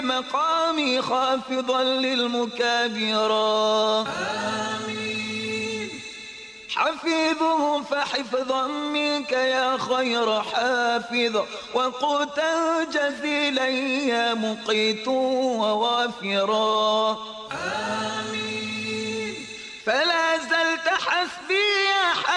مقامي خافضا للمكابرا. حفيظه فحفظا منك يا خير حافظ، وقوتا جزيلا يا مقيت ووافرا.